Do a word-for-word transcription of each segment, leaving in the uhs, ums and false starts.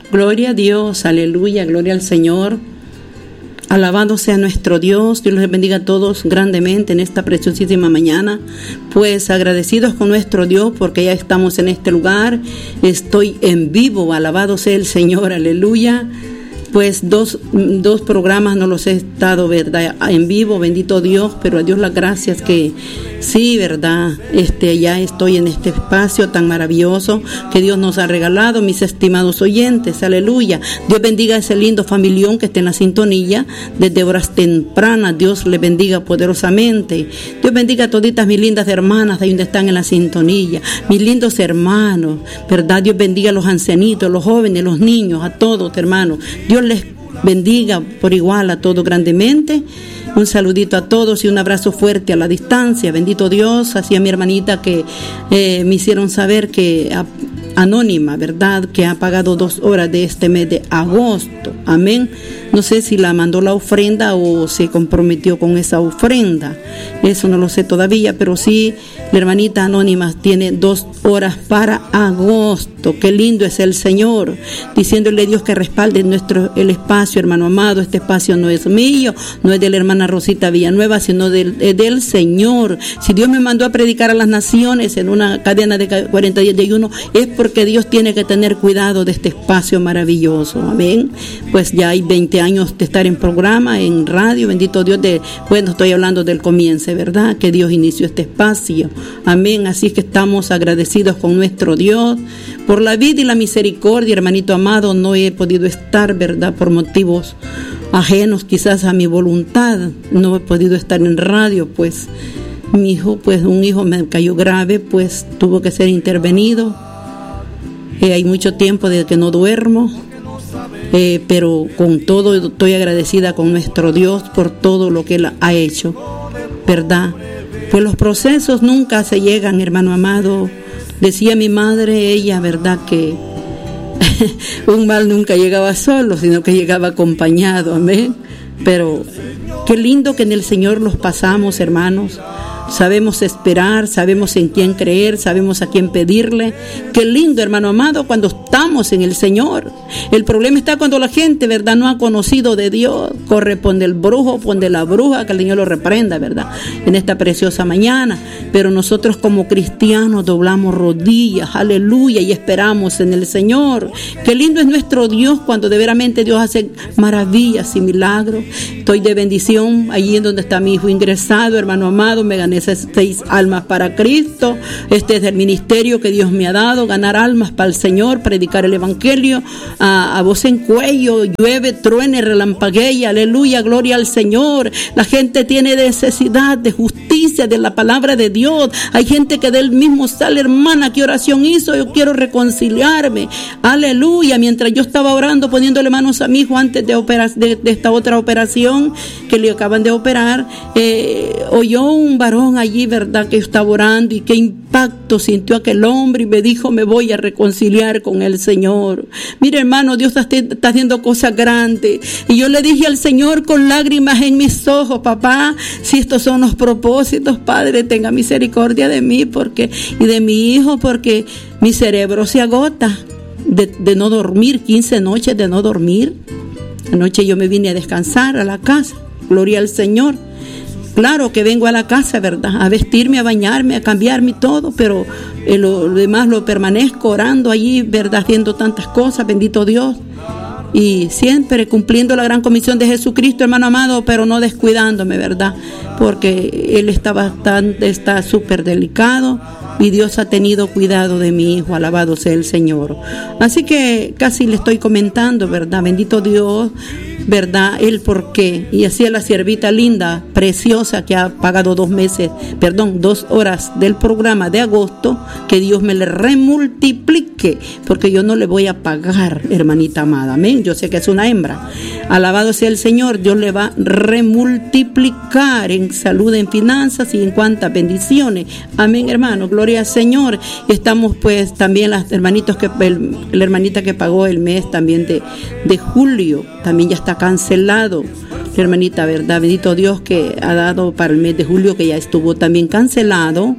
Gloria a Dios, aleluya, gloria al Señor. Alabado sea nuestro Dios. Dios les bendiga a todos grandemente en esta preciosísima mañana. Pues agradecidos con nuestro Dios porque ya estamos en este lugar. Estoy en vivo, alabado sea el Señor, aleluya. Pues dos, dos programas no los he estado, ¿verdad?, en vivo, bendito Dios, pero a Dios las gracias que sí, ¿verdad?, este, ya estoy en este espacio tan maravilloso que Dios nos ha regalado, mis estimados oyentes, aleluya. Dios bendiga a ese lindo familión que está en la sintonía desde horas tempranas. Dios le bendiga poderosamente. Dios bendiga a toditas mis lindas hermanas ahí donde están en la sintonía, mis lindos hermanos, ¿verdad? Dios bendiga a los ancianitos, los jóvenes, los niños, a todos, hermanos. Dios les bendiga por igual a todos grandemente. Un saludito a todos y un abrazo fuerte a la distancia. Bendito Dios, así a mi hermanita que eh, me hicieron saber que a, anónima, ¿verdad?, que ha pagado dos horas de este mes de agosto. Amén. No sé si la mandó la ofrenda o se comprometió con esa ofrenda. Eso no lo sé todavía, pero sí, la hermanita anónima tiene dos horas para agosto. Qué lindo es el Señor. Diciéndole a Dios que respalde nuestro, el espacio, hermano amado. Este espacio no es mío, no es de la hermana Rosita Villanueva, sino del, del Señor. Si Dios me mandó a predicar a las naciones en una cadena de cuarenta días de ayuno, es porque Dios tiene que tener cuidado de este espacio maravilloso. Amén. Pues ya hay veinte años de estar en programa, en radio, bendito Dios. De, bueno, estoy hablando del comienzo, ¿verdad?, que Dios inició este espacio. Amén. Así que estamos agradecidos con nuestro Dios por la vida y la misericordia, hermanito amado. No he podido estar, ¿verdad?, por motivos ajenos quizás a mi voluntad. No he podido estar en radio, pues mi hijo, pues un hijo me cayó grave, pues tuvo que ser intervenido. Eh, hay mucho tiempo de que no duermo, eh, pero con todo estoy agradecida con nuestro Dios por todo lo que Él ha hecho, ¿verdad? Pues los procesos nunca se llegan, hermano amado. Decía mi madre, ella, ¿verdad?, que un mal nunca llegaba solo, sino que llegaba acompañado, amén. Pero qué lindo que en el Señor los pasamos, hermanos. Sabemos esperar, sabemos en quién creer, sabemos a quién pedirle. Qué lindo, hermano amado, cuando estamos en el Señor. El problema está cuando la gente, ¿verdad?, no ha conocido de Dios. Corre, pon del brujo, pon de la bruja, que el Señor lo reprenda, ¿verdad?, en esta preciosa mañana. Pero nosotros como cristianos doblamos rodillas, aleluya, y esperamos en el Señor. Qué lindo es nuestro Dios cuando de veramente Dios hace maravillas y milagros. Estoy de bendición allí en donde está mi hijo ingresado, hermano amado. Me gané esas seis almas para Cristo. Este es el ministerio que Dios me ha dado, ganar almas para el Señor, predicar el evangelio a, a voz en cuello, llueve, truene, relampaguee, aleluya, gloria al Señor. La gente tiene necesidad de justicia, de la palabra de Dios. Hay gente que del mismo sale, hermana, ¿qué oración hizo? Yo quiero reconciliarme, aleluya. Mientras yo estaba orando, poniéndole manos a mi hijo antes de, opera, de, de esta otra operación que le acaban de operar, eh, oyó un varón allí, ¿verdad?, que estaba orando, y qué impacto sintió aquel hombre, y me dijo, me voy a reconciliar con el Señor. Mire, hermano, Dios está, está haciendo cosas grandes. Y yo le dije al Señor con lágrimas en mis ojos, papá, si estos son los propósitos, Padre, tenga misericordia de mí porque y de mi hijo, porque mi cerebro se agota de, de no dormir, quince noches de no dormir. Anoche yo me vine a descansar a la casa, gloria al Señor. Claro que vengo a la casa, ¿verdad?, a vestirme, a bañarme, a cambiarme y todo, pero eh, lo, lo demás lo permanezco orando allí, ¿verdad?, haciendo tantas cosas, bendito Dios. Y siempre cumpliendo la gran comisión de Jesucristo, hermano amado, pero no descuidándome, ¿verdad?, porque Él está bastante, está súper delicado, y Dios ha tenido cuidado de mi hijo, alabado sea el Señor. Así que casi le estoy comentando, ¿verdad?, bendito Dios, ¿verdad?, el por qué. Y así a la siervita linda, preciosa, que ha pagado dos meses, perdón, dos horas del programa de agosto, que Dios me le remultiplique, porque yo no le voy a pagar, hermanita amada, amén. Yo sé que es una hembra, alabado sea el Señor. Dios le va a remultiplicar en salud, en finanzas y en cuantas bendiciones, amén, hermano, gloria al Señor. Estamos pues también las hermanitos que el, la hermanita que pagó el mes también de, de julio, también ya está cancelado, la hermanita, ¿verdad? Bendito Dios, que ha dado para el mes de julio, que ya estuvo también cancelado.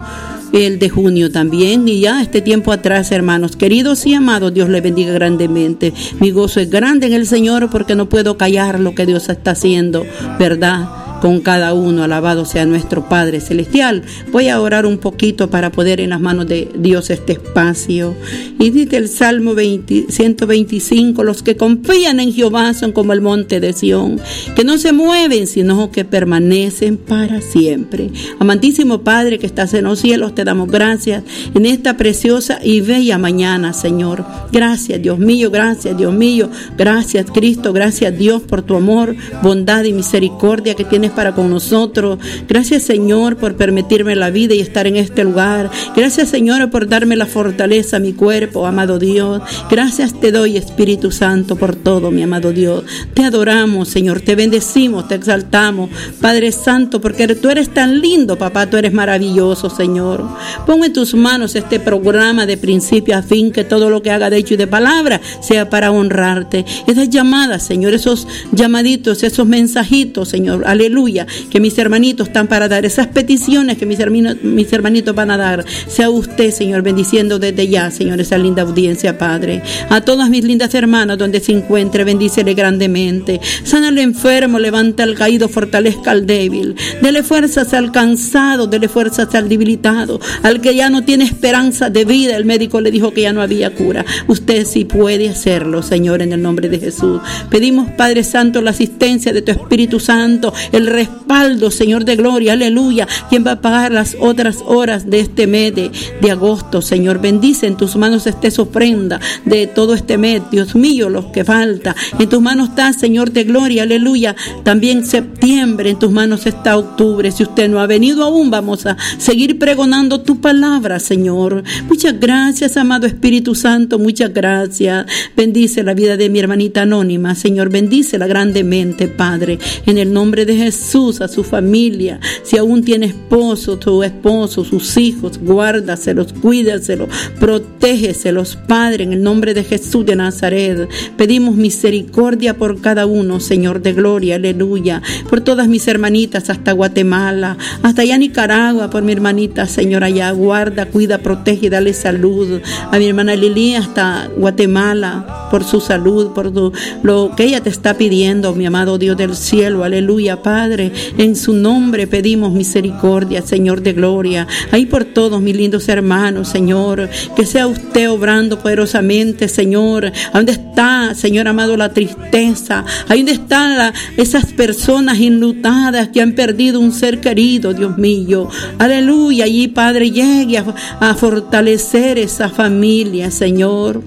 el de junio también, y ya este tiempo atrás, hermanos queridos y amados, Dios les bendiga grandemente. Mi gozo es grande en el Señor porque no puedo callar lo que Dios está haciendo, ¿verdad?, con cada uno. Alabado sea nuestro Padre Celestial. Voy a orar un poquito para poder en las manos de Dios este espacio. Y dice el Salmo veinte, ciento veinticinco, los que confían en Jehová son como el monte de Sión, que no se mueven, sino que permanecen para siempre. Amantísimo Padre que estás en los cielos, te damos gracias en esta preciosa y bella mañana, Señor. Gracias, Dios mío, gracias, Dios mío. Gracias, Cristo, gracias, Dios, por tu amor, bondad y misericordia que tienes para con nosotros. Gracias, Señor, por permitirme la vida y estar en este lugar. Gracias, Señor, por darme la fortaleza a mi cuerpo, amado Dios. Gracias te doy, Espíritu Santo, por todo, mi amado Dios. Te adoramos, Señor, te bendecimos, te exaltamos, Padre Santo, porque tú eres tan lindo, papá, tú eres maravilloso, Señor. Pon en tus manos este programa de principio a fin, que todo lo que haga de hecho y de palabra sea para honrarte. Esas llamadas, Señor, esos llamaditos, esos mensajitos, Señor, aleluya, que mis hermanitos están para dar, esas peticiones que mis hermanitos, mis hermanitos van a dar, sea usted, Señor, bendiciendo desde ya, Señor, esa linda audiencia, Padre. A todas mis lindas hermanas donde se encuentre, bendícele grandemente. Sana al enfermo, levanta al caído, fortalezca al débil. Dele fuerzas al cansado, dele fuerzas al debilitado, al que ya no tiene esperanza de vida. El médico le dijo que ya no había cura. Usted sí puede hacerlo, Señor, en el nombre de Jesús. Pedimos, Padre Santo, la asistencia de tu Espíritu Santo, el respaldo, Señor de gloria, aleluya. ¿Quién va a pagar las otras horas de este mes de, de agosto, Señor? Bendice, en tus manos esté su ofrenda de todo este mes, Dios mío, los que falta. En tus manos está, Señor de gloria, aleluya. También septiembre, en tus manos está octubre. Si usted no ha venido aún, vamos a seguir pregonando tu palabra, Señor. Muchas gracias, amado Espíritu Santo, muchas gracias. Bendice la vida de mi hermanita anónima, Señor, bendícela grandemente, Padre, en el nombre de Jesús, a su familia. Si aún tiene esposo, su esposo, sus hijos, guárdaselos, cuídaselos, protégeselos, Padre, en el nombre de Jesús de Nazaret. Pedimos misericordia por cada uno, Señor de gloria, aleluya, por todas mis hermanitas hasta Guatemala, hasta allá Nicaragua, por mi hermanita, Señor, allá, guarda, cuida, protege y dale salud. A mi hermana Lili hasta Guatemala, por su salud, por tu, lo que ella te está pidiendo, mi amado Dios del cielo, aleluya, Padre, en su nombre pedimos misericordia, Señor de gloria, ahí por todos mis lindos hermanos, Señor, que sea usted obrando poderosamente, Señor. ¿A dónde está, Señor amado, la tristeza? ¿Ahí dónde están la, esas personas enlutadas que han perdido un ser querido, Dios mío? Aleluya, allí, Padre, llegue a, a fortalecer esa familia, Señor.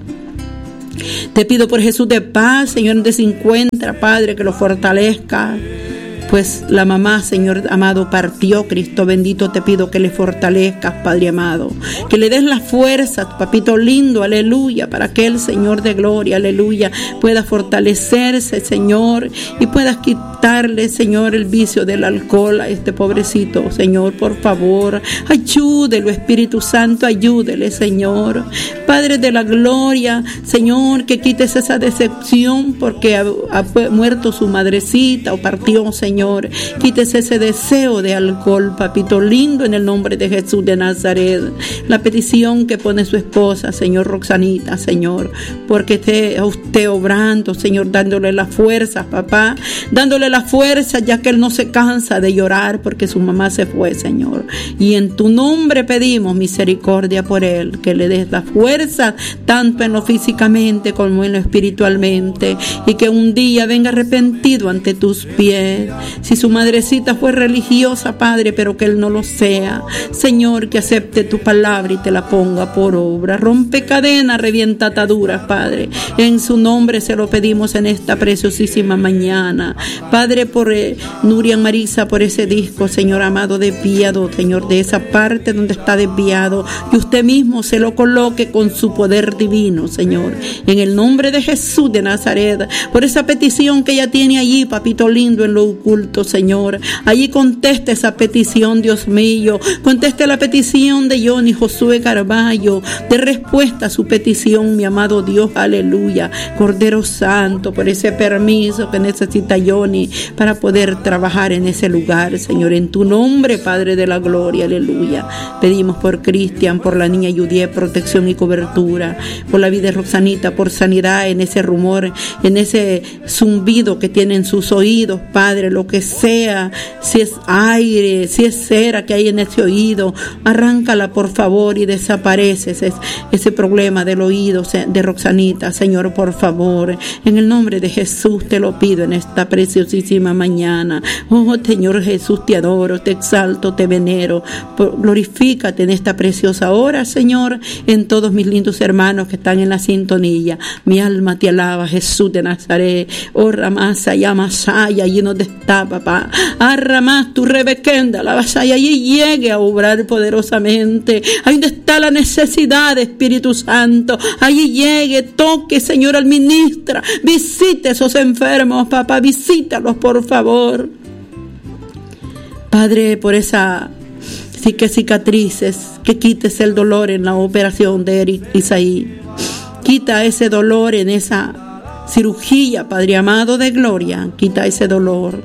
Te pido por Jesús de paz, Señor, donde se encuentra, Padre, que lo fortalezca. Pues la mamá, Señor amado, partió. Cristo bendito, te pido que le fortalezcas, Padre amado, que le des las fuerzas, papito lindo, aleluya, para que el Señor de gloria, aleluya, pueda fortalecerse, Señor, y puedas quitarle, Señor, el vicio del alcohol a este pobrecito, Señor, por favor, ayúdelo, Espíritu Santo, ayúdele, Señor, Padre de la gloria, Señor, que quites esa decepción porque ha, ha muerto su madrecita o partió, Señor. Quítese ese deseo de alcohol, papito lindo, en el nombre de Jesús de Nazaret. La petición que pone su esposa, Señor, Roxanita, Señor, porque esté a usted obrando, Señor, dándole la fuerza, papá, dándole la fuerza, ya que él no se cansa de llorar porque su mamá se fue, Señor. Y en tu nombre pedimos misericordia por él, que le des la fuerza, tanto en lo físicamente como en lo espiritualmente, y que un día venga arrepentido ante tus pies. Si su madrecita fue religiosa, Padre, pero que él no lo sea, Señor, que acepte tu palabra y te la ponga por obra. Rompe cadenas, revienta ataduras, Padre. En su nombre se lo pedimos en esta preciosísima mañana. Padre, por eh, Nuria Marisa, por ese disco, Señor amado, desviado, Señor, de esa parte donde está desviado, que usted mismo se lo coloque con su poder divino, Señor. En el nombre de Jesús de Nazaret, por esa petición que ella tiene allí, papito lindo, en lo oculto, culto, Señor. Allí conteste esa petición, Dios mío. Conteste la petición de Johnny Josué Carballo, de respuesta a su petición, mi amado Dios, aleluya. Cordero Santo, por ese permiso que necesita Johnny para poder trabajar en ese lugar, Señor, en tu nombre, Padre de la gloria, aleluya. Pedimos por Cristian, por la niña Judié, protección y cobertura, por la vida de Roxanita, por sanidad en ese rumor, en ese zumbido que tienen sus oídos, Padre, lo que sea, si es aire, si es cera que hay en ese oído, arráncala por favor y desaparece ese, ese problema del oído de Roxanita, Señor, por favor, en el nombre de Jesús te lo pido en esta preciosísima mañana. Oh Señor Jesús, te adoro, te exalto, te venero, glorifícate en esta preciosa hora, Señor, en todos mis lindos hermanos que están en la sintonía. Mi alma te alaba, Jesús de Nazaret. Oh Ramasa y Amasaya, allí donde está, papá. Ah, Ramás, tu Rebequenda, la vasalla, allí llegue a obrar poderosamente. Ahí donde está la necesidad, Espíritu Santo. Allí llegue, toque, Señor, al ministra. Visite a esos enfermos, papá, visítalos, por favor. Padre, por esa sí que cicatrices, que quites el dolor en la operación de Eric Isaí. Quita ese dolor en esa cirugía, Padre amado de gloria. Quita ese dolor.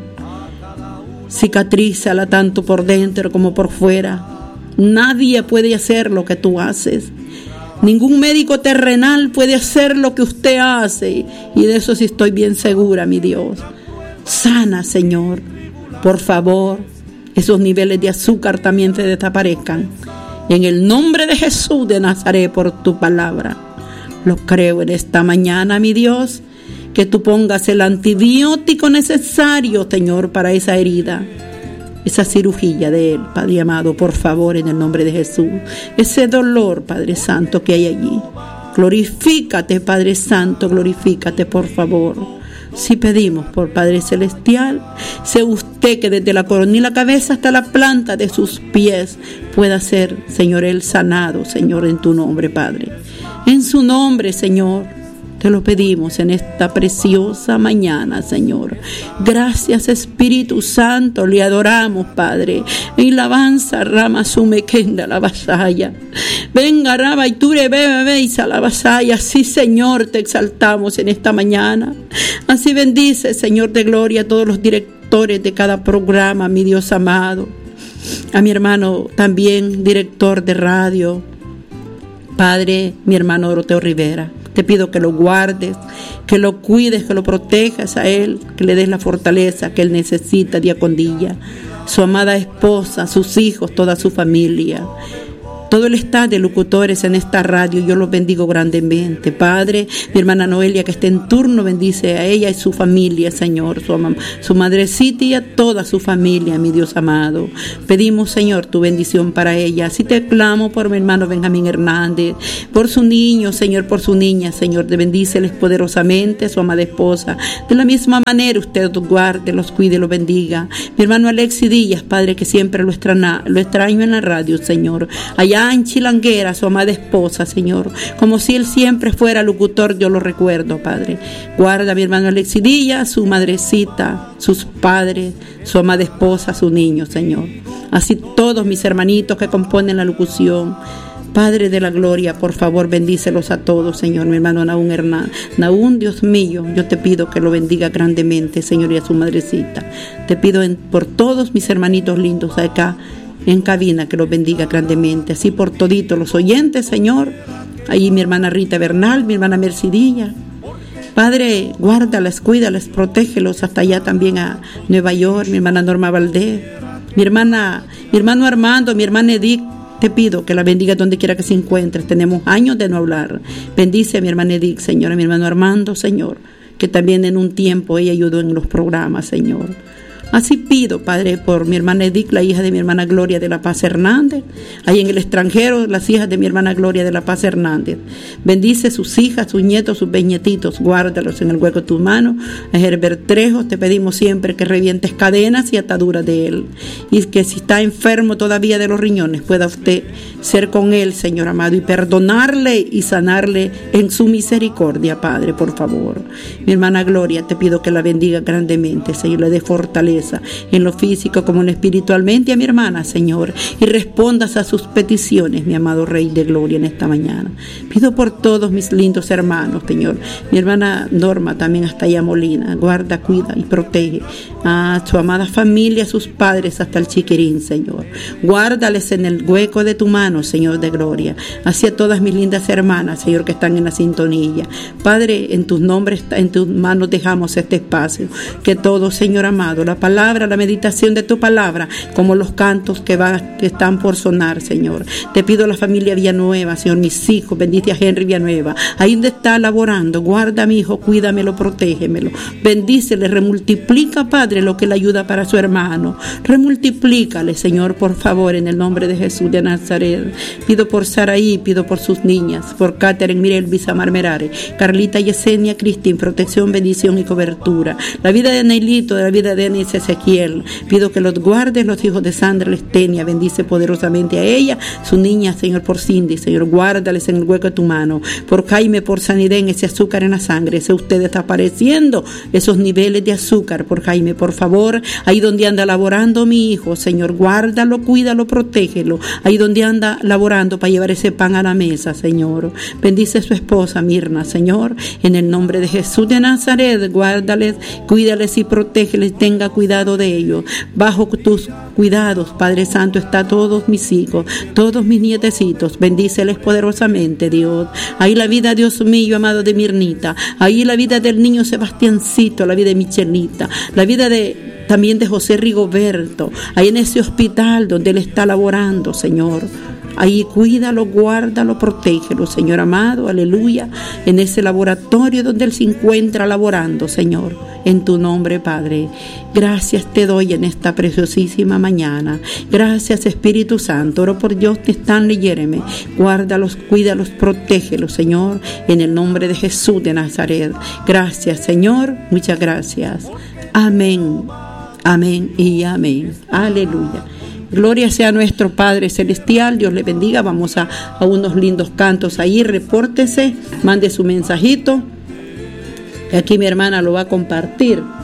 Cicatrízala tanto por dentro como por fuera. Nadie puede hacer lo que tú haces. Ningún médico terrenal puede hacer lo que usted hace. Y de eso sí estoy bien segura, mi Dios. Sana, Señor. Por favor, esos niveles de azúcar también se desaparezcan. En el nombre de Jesús de Nazaret, por tu palabra. Lo creo en esta mañana, mi Dios, que tú pongas el antibiótico necesario, Señor, para esa herida, esa cirugía de él, Padre amado, por favor, en el nombre de Jesús. Ese dolor, Padre Santo, que hay allí. Glorifícate, Padre Santo, glorifícate, por favor. Si pedimos por Padre Celestial, sea usted que desde la coronilla de la cabeza hasta la planta de sus pies pueda ser, Señor, el sanado, Señor, en tu nombre, Padre. En su nombre, Señor, te lo pedimos en esta preciosa mañana, Señor. Gracias, Espíritu Santo, le adoramos, Padre. En la alabanza, rama sumequenda la vasalla. Venga, rama y ture, bebe, veis a la vasalla. Sí, Señor, te exaltamos en esta mañana. Así bendice, Señor de gloria, a todos los directores de cada programa, mi Dios amado. A mi hermano también, director de radio. Padre, mi hermano Doroteo Rivera. Te pido que lo guardes, que lo cuides, que lo protejas a él, que le des la fortaleza que él necesita día con día. Su amada esposa, sus hijos, toda su familia. Todo el staff de locutores en esta radio, yo los bendigo grandemente. Padre, mi hermana Noelia que está en turno, bendice a ella y su familia, Señor, su, su madrecita y a toda su familia, mi Dios amado. Pedimos, Señor, tu bendición para ella. Así te clamo por mi hermano Benjamín Hernández, por su niño, Señor, por su niña, Señor, te bendíceles poderosamente, a su amada esposa. De la misma manera, usted los guarde, los cuide y los bendiga. Mi hermano Alexis Díaz, Padre, que siempre lo extraña, lo extraño en la radio, Señor. Allá en Chilanguera, su amada esposa, Señor, como si él siempre fuera locutor, yo lo recuerdo, Padre. Guarda a mi hermano Alexis Díaz, su madrecita, sus padres, su amada esposa, su niño, Señor. Así todos mis hermanitos que componen la locución. Padre de la gloria, por favor, bendícelos a todos, Señor. Mi hermano Naún Hernán. Naún, Dios mío, yo te pido que lo bendiga grandemente, Señor, y a su madrecita. Te pido en, por todos mis hermanitos lindos acá en cabina, que los bendiga grandemente, así por toditos los oyentes, Señor. Ahí mi hermana Rita Bernal, mi hermana Mercidilla. Padre, guárdalas, cuídalas, protégelos hasta allá también a Nueva York, mi hermana Norma Valdés, mi hermana, mi hermano Armando, mi hermana Edith. Te pido que la bendiga donde quiera que se encuentre. Tenemos años de no hablar. Bendice a mi hermana Edith, Señor, a mi hermano Armando, Señor, que también en un tiempo ella ayudó en los programas, Señor. Así pido, Padre, por mi hermana Edith, la hija de mi hermana Gloria de la Paz Hernández, ahí en el extranjero, las hijas de mi hermana Gloria de la Paz Hernández. Bendice sus hijas, sus nietos, sus beñetitos, guárdalos en el hueco de tus manos. A Herbert Trejo, te pedimos siempre que revientes cadenas y ataduras de él, y que si está enfermo todavía de los riñones, pueda usted ser con él, Señor amado, y perdonarle y sanarle en su misericordia, Padre, por favor. Mi hermana Gloria, te pido que la bendiga grandemente, Señor, le dé fortaleza, fortaleza en lo físico como en lo espiritualmente a mi hermana, Señor, y respondas a sus peticiones, mi amado Rey de Gloria, en esta mañana. Pido por todos mis lindos hermanos, Señor. Mi hermana Norma también hasta allá Molina. Guarda, cuida y protege a su amada familia, a sus padres hasta el Chiquirín, Señor. Guárdales en el hueco de tu mano, Señor de Gloria. Hacia todas mis lindas hermanas, Señor, que están en la sintonía. Padre, en tus nombres, en tus manos dejamos este espacio. Que todo, Señor amado, la palabra, la meditación de tu palabra, como los cantos que, van, que están por sonar, Señor. Te pido a la familia Villanueva, Señor, mis hijos, bendice a Henry Villanueva. Ahí donde está laborando, guarda a mi hijo, cuídamelo, protégemelo. Bendícele, remultiplica, Padre, lo que le ayuda para su hermano. Remultiplícale, Señor, por favor, en el nombre de Jesús de Nazaret. Pido por Saraí, pido por sus niñas, por Catherine, Mirel, Bisamar Merare, Carlita, Yesenia, Cristín, protección, bendición y cobertura. La vida de Neilito, la vida de Denis Ezequiel. Pido que los guardes, los hijos de Sandra Lestenia, bendice poderosamente a ella, su niña, Señor, por Cindy, Señor, guárdales en el hueco de tu mano. Por Jaime, por Sanidén, ese azúcar en la sangre, ese usted está apareciendo, esos niveles de azúcar, por Jaime, por favor, ahí donde anda laborando mi hijo, Señor, guárdalo, cuídalo, protégelo, ahí donde anda laborando para llevar ese pan a la mesa, Señor. Bendice a su esposa, Mirna, Señor, en el nombre de Jesús de Nazaret, guárdales, cuídales y protégeles, tenga cuidado de ellos. Bajo tus cuidados, Padre Santo, está todos mis hijos, todos mis nietecitos, bendíceles poderosamente, Dios. Ahí la vida, Dios mío, amado, de Mirnita, ahí la vida del niño Sebastiancito, la vida de Michelita, la vida de también de José Rigoberto, ahí en ese hospital donde él está laborando, Señor. Ahí cuídalo, guárdalo, protégelo, Señor amado, aleluya, en ese laboratorio donde él se encuentra laborando, Señor, en tu nombre, Padre. Gracias te doy en esta preciosísima mañana. Gracias, Espíritu Santo. Oro por Dios, te están leyéreme. Guárdalos, cuídalos, protégelos, Señor, en el nombre de Jesús de Nazaret. Gracias, Señor, muchas gracias. Amén, amén y amén. Aleluya. Gloria sea nuestro Padre Celestial, Dios le bendiga. Vamos a, a unos lindos cantos ahí, repórtese, mande su mensajito. Aquí mi hermana lo va a compartir.